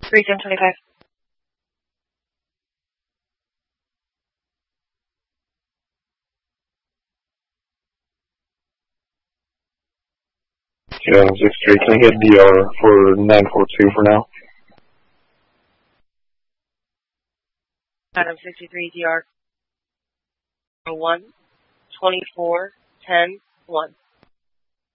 3725. Yeah, 63. Can I get DR for 942 for now? Adam 63 DR 1 24 10 1.